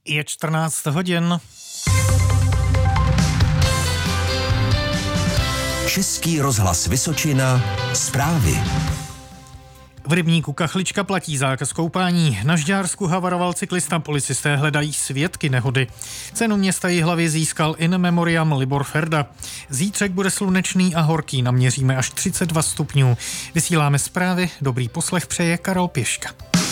Je 14 hodin. Český rozhlas Vysočina, zprávy. V rybníku Kachlička platí zákaz koupání. Na Žďársku havaroval cyklista, policisté hledají svědky nehody. Cenu města Jihlavy získal in memoriam Libor Ferda. Zítřek bude slunečný a horký, naměříme až 32 stupňů. Vysíláme zprávy, dobrý poslech přeje Karol Pěška.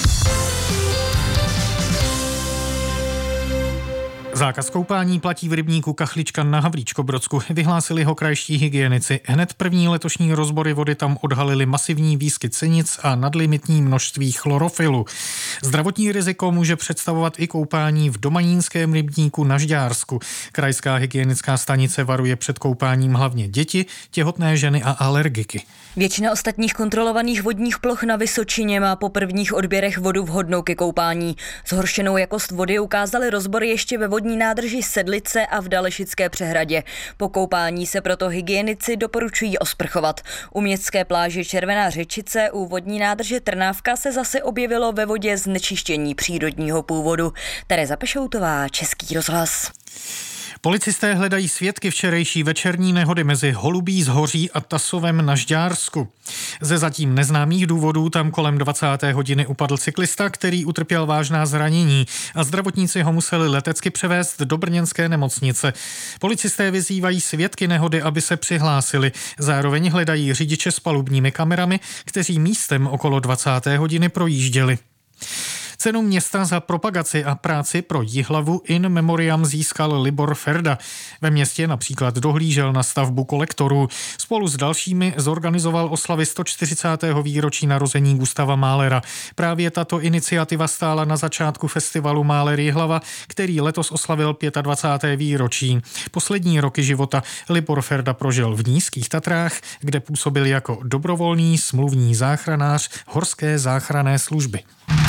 Zákaz koupání platí v rybníku Kachlička na Havlíčkobrodsku. Vyhlásili ho krajští hygienici. Hned první letošní rozbory vody tam odhalily masivní výskyt sinic a nadlimitní množství chlorofilu. Zdravotní riziko může představovat i koupání v Domanínském rybníku na Žďársku. Krajská hygienická stanice varuje před koupáním hlavně děti, těhotné ženy a alergiky. Většina ostatních kontrolovaných vodních ploch na Vysočině má po prvních odběrech vodu vhodnou ke koupání. Zhoršenou jakost vody ukázaly rozbory ještě ve vodní nádrži Sedlice a v Dalešické přehradě. Po koupání se proto hygienici doporučují osprchovat. U městské pláže Červená Řečice u vodní nádrže Trnávka se zase objevilo ve vodě znečištění přírodního původu. Tereza Pešoutová, Český rozhlas. Policisté hledají svědky včerejší večerní nehody mezi Holubí zhoří a Tasovem na Žďársku. Ze zatím neznámých důvodů tam kolem 20. hodiny upadl cyklista, který utrpěl vážná zranění a zdravotníci ho museli letecky převést do brněnské nemocnice. Policisté vyzývají svědky nehody, aby se přihlásili. Zároveň hledají řidiče s palubními kamerami, kteří místem okolo 20. hodiny projížděli. Cenu města za propagaci a práci pro Jihlavu in memoriam získal Libor Ferda. Ve městě například dohlížel na stavbu kolektorů. Spolu s dalšími zorganizoval oslavy 140. výročí narození Gustava Mahlera. Právě tato iniciativa stála na začátku festivalu Mahler Jihlava, který letos oslavil 25. výročí. Poslední roky života Libor Ferda prožil v Nízkých Tatrách, kde působil jako dobrovolný smluvní záchranář Horské záchranné služby.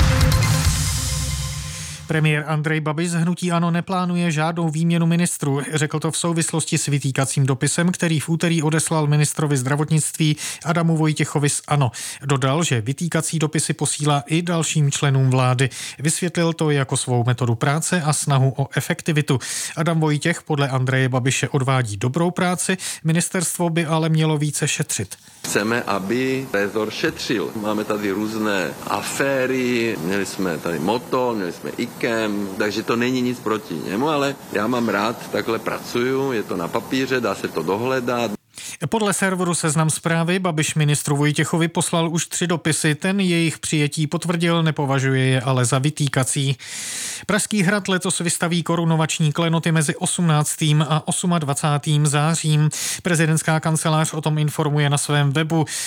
Premiér Andrej Babiš z hnutí ANO neplánuje žádnou výměnu ministrů. Řekl to v souvislosti s vytýkacím dopisem, který v úterý odeslal ministrovi zdravotnictví Adamu Vojtěchovi z ANO. Dodal, že vytýkací dopisy posílá i dalším členům vlády. Vysvětlil to jako svou metodu práce a snahu o efektivitu. Adam Vojtěch podle Andreje Babiše odvádí dobrou práci, ministerstvo by ale mělo více šetřit. Chceme, aby rezort šetřil. Máme tady různé aféry, měli jsme tady Motol, měli jsme IKEM, takže to není nic proti němu, ale já mám rád, takhle pracuju, je to na papíře, dá se to dohledat. Podle serveru Seznam Zprávy Babiš ministru Vojtěchovi poslal už 3 dopisy. Ten jejich přijetí potvrdil, nepovažuje je ale za vytýkací. Pražský hrad letos vystaví korunovační klenoty mezi 18. a 28. zářím. Prezidentská kancelář o tom informuje na svém webu.